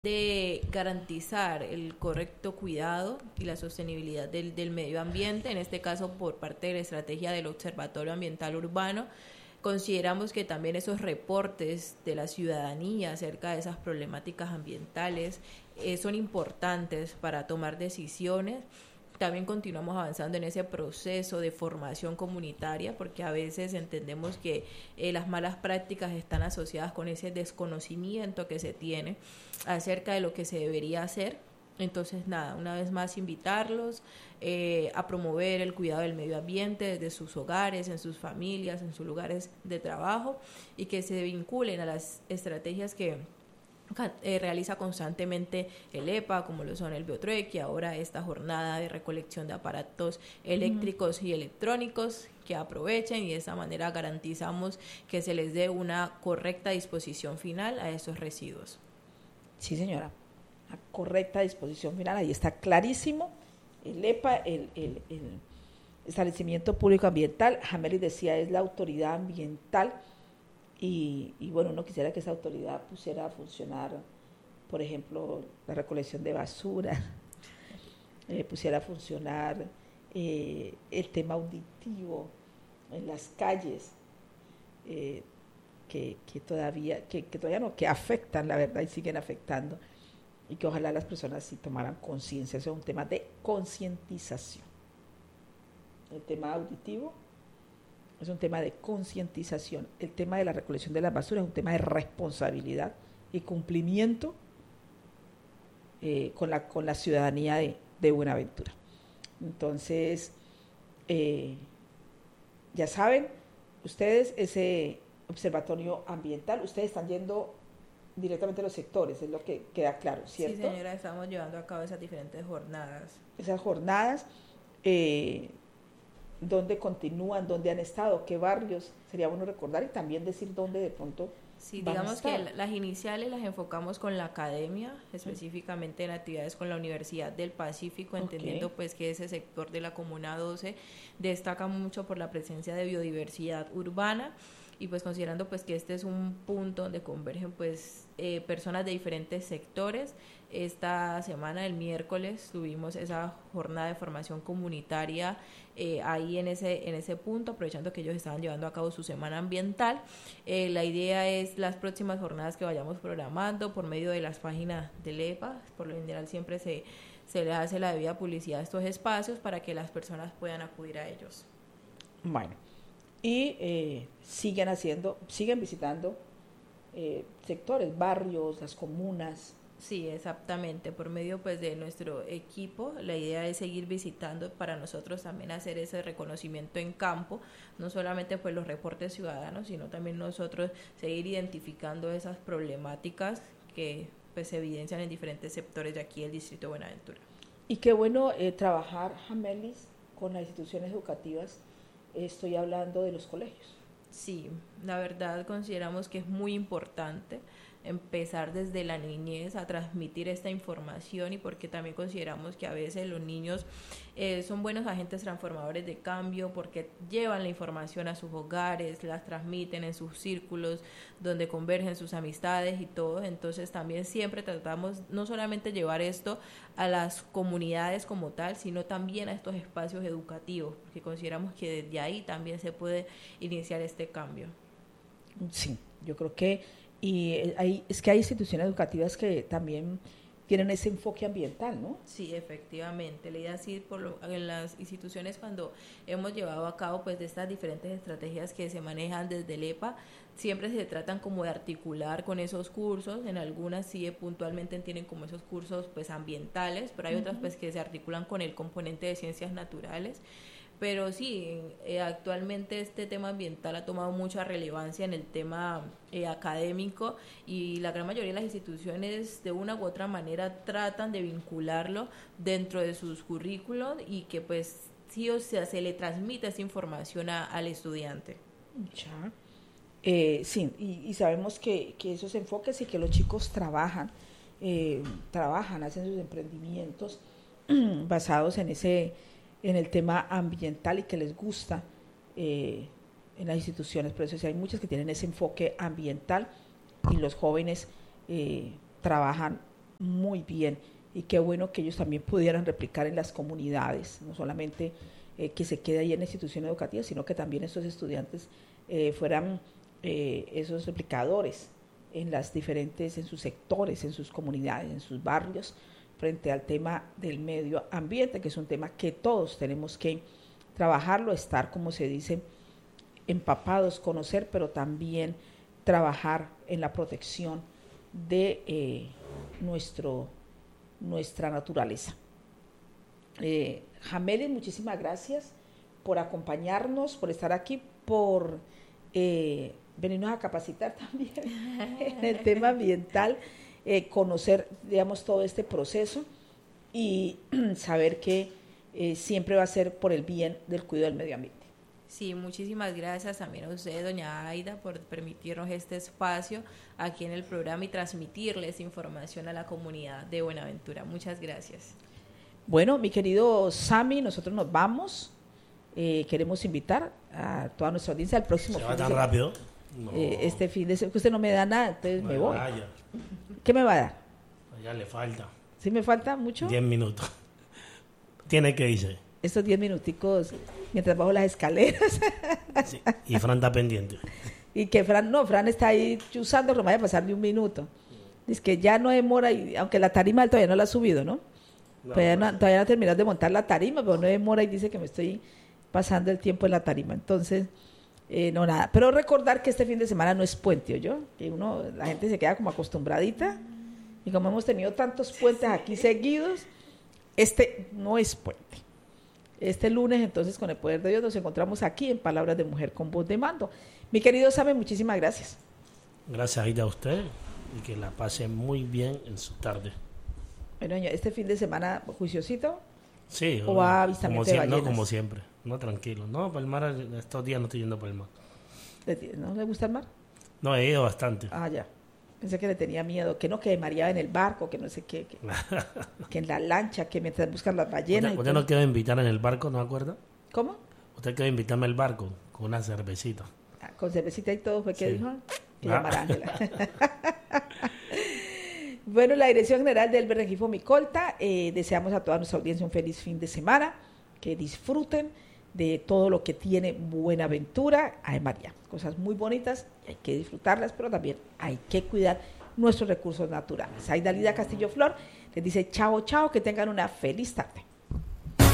de garantizar el correcto cuidado y la sostenibilidad del medio ambiente, en este caso por parte de la estrategia del Observatorio Ambiental Urbano. Consideramos que también esos reportes de la ciudadanía acerca de esas problemáticas ambientales son importantes para tomar decisiones. También continuamos avanzando en ese proceso de formación comunitaria, porque a veces entendemos que las malas prácticas están asociadas con ese desconocimiento que se tiene acerca de lo que se debería hacer. Entonces, nada, una vez más invitarlos a promover el cuidado del medio ambiente desde sus hogares, en sus familias, en sus lugares de trabajo, y que se vinculen a las estrategias que realiza constantemente el EPA, como lo son el Biotrueque, ahora esta jornada de recolección de aparatos eléctricos y electrónicos, que aprovechen, y de esa manera garantizamos que se les dé una correcta disposición final a esos residuos. Sí, señora, una correcta disposición final, ahí está clarísimo. El EPA, el establecimiento público ambiental, Jamelis decía, es la autoridad ambiental. Y bueno, uno quisiera que esa autoridad pusiera a funcionar, por ejemplo, la recolección de basura, pusiera a funcionar el tema auditivo en las calles, que todavía no, que afectan, la verdad, y siguen afectando, y que ojalá las personas sí tomaran conciencia. Eso es un tema de concientización. El tema auditivo es un tema de concientización. El tema de la recolección de las basuras es un tema de responsabilidad y cumplimiento con la ciudadanía de Buenaventura. Entonces, ya saben, ustedes, ese observatorio ambiental, ustedes están yendo directamente a los sectores, es lo que queda claro, ¿cierto? Sí, señora, estamos llevando a cabo esas diferentes jornadas. Esas jornadas, dónde continúan, dónde han estado, qué barrios, sería bueno recordar, y también decir dónde de pronto sí, van digamos a estar. que las iniciales las enfocamos con la academia, específicamente en actividades con la Universidad del Pacífico, entendiendo pues que ese sector de la Comuna 12 destaca mucho por la presencia de biodiversidad urbana, y pues considerando pues que este es un punto donde convergen pues personas de diferentes sectores. Esta semana, el miércoles, tuvimos esa jornada de formación comunitaria ahí en ese punto, aprovechando que ellos estaban llevando a cabo su semana ambiental. La idea es las próximas jornadas que vayamos programando por medio de las páginas del EPA, por lo general siempre se les hace la debida publicidad a estos espacios para que las personas puedan acudir a ellos. Bueno, y siguen visitando sectores, barrios, las comunas. Sí, exactamente, por medio pues de nuestro equipo, la idea es seguir visitando, para nosotros también hacer ese reconocimiento en campo, no solamente pues los reportes ciudadanos, sino también nosotros seguir identificando esas problemáticas que pues se evidencian en diferentes sectores de aquí del distrito de Buenaventura. Y qué bueno trabajar, Jamelis, con las instituciones educativas. Estoy hablando de los colegios. Sí, la verdad consideramos que es muy importante empezar desde la niñez a transmitir esta información, y porque también consideramos que a veces los niños son buenos agentes transformadores de cambio, porque llevan la información a sus hogares, las transmiten en sus círculos donde convergen sus amistades y todo. Entonces también siempre tratamos no solamente llevar esto a las comunidades como tal, sino también a estos espacios educativos, porque consideramos que desde ahí también se puede iniciar este cambio. Sí, yo creo que hay instituciones educativas que también tienen ese enfoque ambiental, ¿no? Sí, efectivamente. La idea sí, en las instituciones, cuando hemos llevado a cabo pues de estas diferentes estrategias que se manejan desde el EPA, siempre se tratan como de articular con esos cursos. En algunas sí puntualmente tienen como esos cursos pues ambientales, pero hay otras pues que se articulan con el componente de ciencias naturales. Pero sí, actualmente este tema ambiental ha tomado mucha relevancia en el tema académico, y la gran mayoría de las instituciones de una u otra manera tratan de vincularlo dentro de sus currículos, y que pues sí, o sea, se le transmite esa información al estudiante. Ya. Sí, y sabemos que esos enfoques y que los chicos trabajan, hacen sus emprendimientos basados en el tema ambiental, y que les gusta en las instituciones. Por eso sí, hay muchas que tienen ese enfoque ambiental, y los jóvenes trabajan muy bien, y qué bueno que ellos también pudieran replicar en las comunidades, no solamente que se quede ahí en la institución educativa, sino que también estos estudiantes fueran esos replicadores en las diferentes, en sus sectores, en sus comunidades, en sus barrios, frente al tema del medio ambiente, que es un tema que todos tenemos que trabajarlo, estar, como se dice, empapados, conocer, pero también trabajar en la protección de nuestra naturaleza. Jamelis, muchísimas gracias por acompañarnos, por estar aquí, por venirnos a capacitar también en el tema ambiental, conocer, digamos, todo este proceso y saber que siempre va a ser por el bien del cuidado del medio ambiente. Sí, muchísimas gracias también a usted, doña Aida, por permitirnos este espacio aquí en el programa y transmitirles información a la comunidad de Buenaventura. Muchas gracias. Bueno, mi querido Sammy, nosotros nos vamos. Queremos invitar a toda nuestra audiencia al próximo fin de semana. ¿Se va tan rápido? No. Este fin de semana, que usted no me da nada, entonces me voy. Vaya. ¿Qué me va a dar? Ya le falta. ¿Sí me falta mucho? 10 minutos. Tiene que irse. Estos 10 minuticos mientras bajo las escaleras. Sí, y Fran está pendiente. Y que Fran está ahí chuzando, no vaya a pasar ni un minuto. Dice que ya no demora, y, aunque la tarima todavía no la ha subido, ¿no? Todavía no ha terminado de montar la tarima, pero no demora y dice que me estoy pasando el tiempo en la tarima. Entonces, no nada. Pero recordar que este fin de semana no es puente, ¿oyó? Que la gente se queda como acostumbradita. Y como hemos tenido tantos puentes aquí seguidos, este no es puente. Este lunes, entonces, con el poder de Dios, nos encontramos aquí en Palabras de Mujer con Voz de Mando. Mi querido Samuel, muchísimas gracias. Gracias, Aida, a usted, y que la pase muy bien en su tarde. Bueno, este fin de semana, ¿juiciosito? Sí. ¿O va a avistamiento de ballenas? No, como siempre. No, tranquilo. No, para el mar, estos días no estoy yendo para el mar. ¿No le gusta el mar? No, he ido bastante. Ah, ya. Pensé que le tenía miedo, que mareaba en el barco, que no sé qué, que en la lancha, que mientras buscan las ballenas. ¿Usted no quedó invitar en el barco, no acuerda? ¿Cómo? Usted quedó invitarme al barco con una cervecita. Con cervecita y todo, ¿fue que sí. dijo? Que llamar a Ángela. Bueno, la Dirección General del Rengifo Micolta, deseamos a toda nuestra audiencia un feliz fin de semana, que disfruten de todo lo que tiene Buenaventura. Ay, María, cosas muy bonitas, y hay que disfrutarlas, pero también hay que cuidar nuestros recursos naturales. Aida Lida Castillo Flor les dice chao, chao, que tengan una feliz tarde.